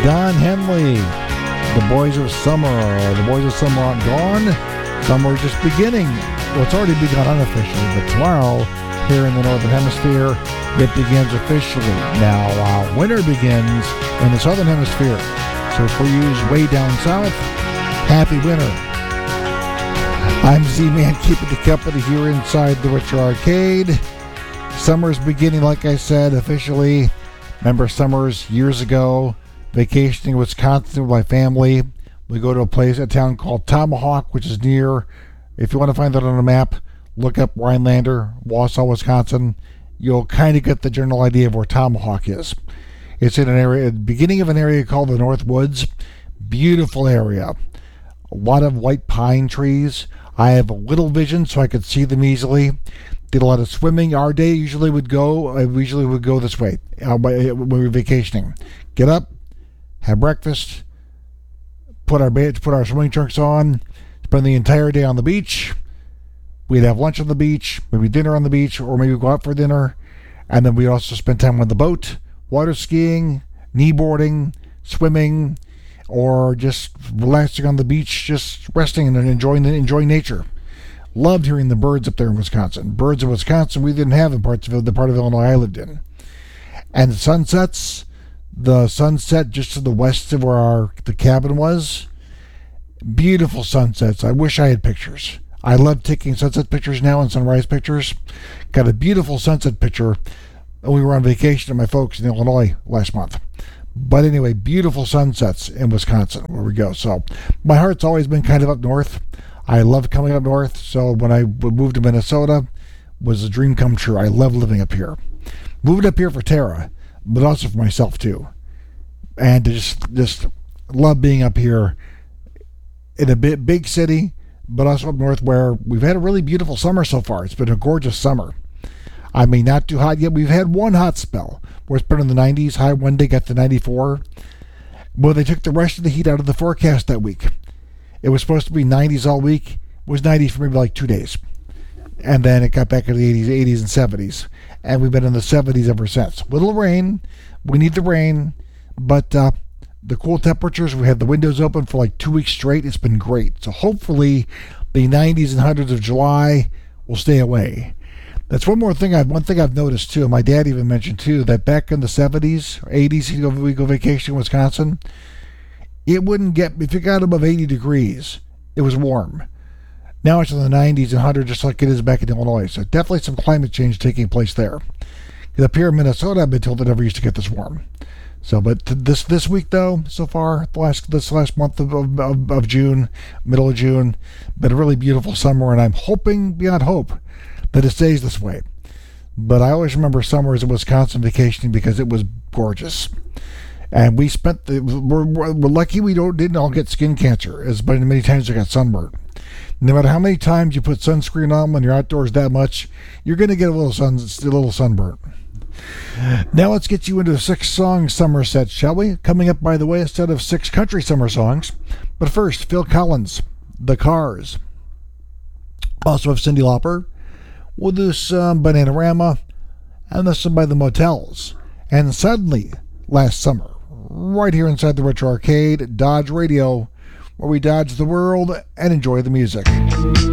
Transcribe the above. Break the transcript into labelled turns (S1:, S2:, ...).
S1: Don Henley, the Boys of Summer. The Boys of Summer aren't gone. Summer is just beginning. Well, it's already begun unofficially, but tomorrow, here in the Northern Hemisphere, it begins officially. Now, winter begins in the Southern Hemisphere. So for you way down south, happy winter. I'm Z-Man, keeping the company here inside the Retro Arcade. Summer's beginning, like I said, officially. Remember summers years ago, vacationing in Wisconsin with my family. We go to a town called Tomahawk, which is near, if you want to find that on a map, look up Rhinelander, Wausau, Wisconsin. You'll kind of get the general idea of where Tomahawk is. It's in an area, beginning of an area called the North Woods. Beautiful area. A lot of white pine trees. I have a little vision, so I could see them easily. Did a lot of swimming. Our day we usually would go this way when we were vacationing. Get up, have breakfast, put our swimming trunks on, spend the entire day on the beach. We'd have lunch on the beach, maybe dinner on the beach, or maybe go out for dinner. And then we'd also spend time on the boat, water skiing, kneeboarding, swimming, or just relaxing on the beach, just resting and enjoying nature. Loved hearing the birds up there in Wisconsin. Birds in Wisconsin we didn't have in the part of Illinois I lived in. And sunsets, the sunset just to the west of where the cabin was, beautiful sunsets. I wish I had pictures. I love taking sunset pictures now and sunrise pictures. Got a beautiful sunset picture. We were on vacation with my folks in Illinois last month. But anyway, beautiful sunsets in Wisconsin where we go. So my heart's always been kind of up north. I love coming up north, so when I moved to Minnesota, was a dream come true. I love living up here. Moved up here for Tara, but also for myself too. And to just love being up here in a big city, but also up north where we've had a really beautiful summer so far. It's been a gorgeous summer. I mean, not too hot yet. We've had one hot spell where it's been in the 90s. High one day got to 94. Well, they took the rest of the heat out of the forecast that week. It was supposed to be 90s all week. It was 90s for maybe like 2 days. And then it got back into the 80s and 70s. And we've been in the 70s ever since. Little rain. We need the rain. But the cool temperatures, we had the windows open for like 2 weeks straight. It's been great. So hopefully the 90s and 100s of July will stay away. That's one thing I've noticed too. My dad even mentioned too that back in the 70s or 80s, we go vacation in Wisconsin. It wouldn't get, if it got above 80 degrees, it was warm. Now it's in the 90s and 100 just like it is back in Illinois. So definitely some climate change taking place there. Up here in Minnesota, I've been told it never used to get this warm. So, but this week though, so far, this last month of June, middle of June, been a really beautiful summer, and I'm hoping beyond hope that it stays this way. But I always remember summers in Wisconsin vacationing because it was gorgeous. And we we're lucky we didn't all get skin cancer, as many times I got sunburned. No matter how many times you put sunscreen on when you're outdoors that much, you're going to get a little sunburn. Now let's get you into a 6-song summer set, shall we? Coming up, by the way, a set of 6 country summer songs. But first, Phil Collins, The Cars. Also have Cyndi Lauper. We'll do some Bananarama, and this one by the Motels. And Suddenly, last summer, right here inside the Retro Arcade, Dodge Radio, where we dodge the world and enjoy the music.